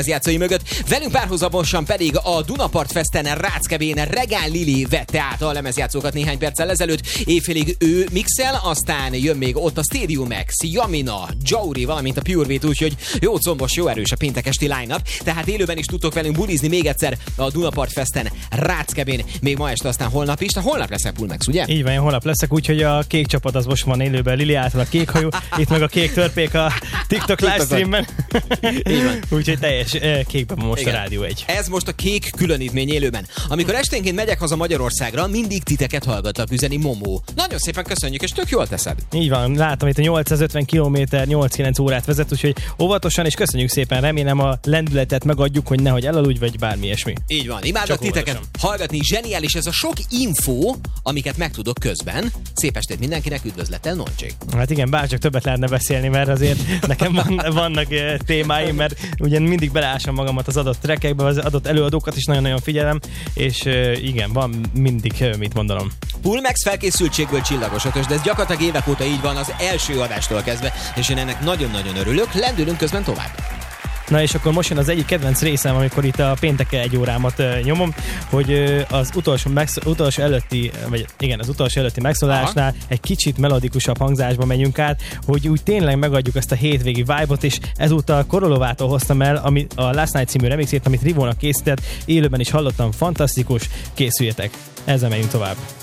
játszói mögött. Velünk párhuzamosan pedig a Dunapart Festen Ráckevén Regál Lili vette át a lemezjátszókat néhány perccel ezelőtt. Éjfélig ő mixel, aztán jön még ott a Stadium X, Jamina, Jauri, valamint a Pure Beat, úgyhogy jó combos, jó erős a péntek esti line-up. Tehát élőben is tudtok velünk bulizni még egyszer a Dunapart Festen Ráckevén. Még ma este, aztán holnap is. Holnap lesz Pulmex, ugye? Így van, holnap leszek, úgyhogy a kék csapat az most van élőben, Lili által a kék hajú, itt meg a kék törpék a TikTok livestreamben. Úgyhogy teljes kékben most igen. A Rádió 1. Ez most a kék különítmény élőben. Amikor esténként megyek haza Magyarországra, mindig titeket hallgatlak, üzeni Momó. Nagyon szépen köszönjük, és tök jól teszed. Így van, látom itt a 850 km 8-9 órát vezet, úgyhogy óvatosan, és köszönjük szépen, remélem a lendületet megadjuk, hogy nehogy elaludj, vagy bármi ilyesmi. Így van, imádok titeket hallgatni, zseniális ez a sok info, amiket megtudok közben. Szép estét mindenkinek, üdvözlettel, Noncsik. Hát igen, bárcsak többet lehetne beszélni, mert azért nekem vannak témáim, mert ugye mindig beleásom magamat az adott trackekbe, az adott előadókat is nagyon-nagyon figyelem, és igen, van mindig mit mondanom. Pulmex felkészültségből csillagos ötös, de ez gyakorlatilag évek óta így van az első adástól kezdve, és én ennek nagyon-nagyon örülök, lendülünk közben tovább. Na és akkor most jön az egyik kedvenc részem, amikor itt a pénteke 1 órámat nyomom, hogy az utolsó előtti megszólásnál egy kicsit melodikusabb hangzásba megyünk át, hogy úgy tényleg megadjuk ezt a hétvégi vibe-ot, és ezúttal Korolovától hoztam el a Last Night című remixét, amit Rivónak készített, élőben is hallottam, fantasztikus, készüljetek, ezzel megyünk tovább.